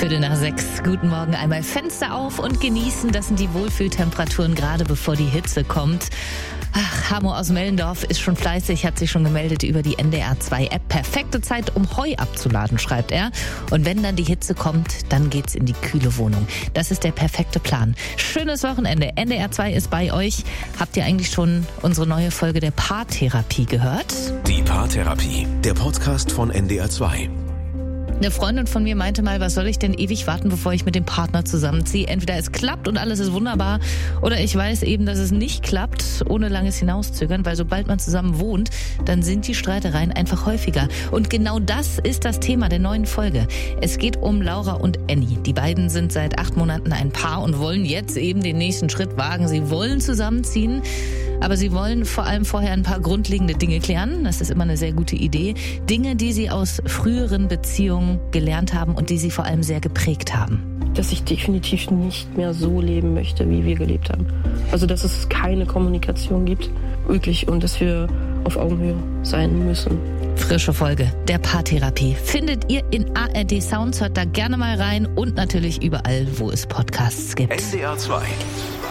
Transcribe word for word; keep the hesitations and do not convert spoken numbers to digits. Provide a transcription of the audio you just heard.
Viertel nach sechs. Guten Morgen. Einmal Fenster auf und genießen. Das sind die Wohlfühltemperaturen, gerade bevor die Hitze kommt. Ach, Hamo aus Mellendorf ist schon fleißig, hat sich schon gemeldet über die N D R zwei App. Perfekte Zeit, um Heu abzuladen, schreibt er. Und wenn dann die Hitze kommt, dann geht's in die kühle Wohnung. Das ist der perfekte Plan. Schönes Wochenende. N D R zwei ist bei euch. Habt ihr eigentlich schon unsere neue Folge der Paartherapie gehört? Die Paartherapie, der Podcast von N D R zwei. Eine Freundin von mir meinte mal, was soll ich denn ewig warten, bevor ich mit dem Partner zusammenziehe? Entweder es klappt und alles ist wunderbar, oder ich weiß eben, dass es nicht klappt, ohne langes Hinauszögern, weil sobald man zusammen wohnt, dann sind die Streitereien einfach häufiger. Und genau das ist das Thema der neuen Folge. Es geht um Laura und Annie. Die beiden sind seit acht Monaten ein Paar und wollen jetzt eben den nächsten Schritt wagen. Sie wollen zusammenziehen, aber sie wollen vor allem vorher ein paar grundlegende Dinge klären. Das ist immer eine sehr gute Idee. Dinge, die sie aus früheren Beziehungen gelernt haben und die sie vor allem sehr geprägt haben. Dass ich definitiv nicht mehr so leben möchte, wie wir gelebt haben. Also, dass es keine Kommunikation gibt, wirklich, und dass wir auf Augenhöhe sein müssen. Frische Folge der Paartherapie findet ihr in A R D Sounds. Hört da gerne mal rein und natürlich überall, wo es Podcasts gibt. N D R zwei.